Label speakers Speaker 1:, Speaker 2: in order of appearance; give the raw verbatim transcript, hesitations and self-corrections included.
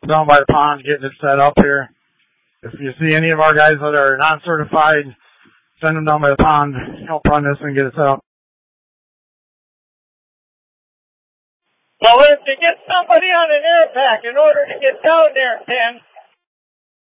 Speaker 1: down by the pond getting it set up here. If you see any of our guys that are non-certified, send them down by the pond, help run this and get it set up.
Speaker 2: Well, if you get somebody on an air pack in order to get down there, Ken,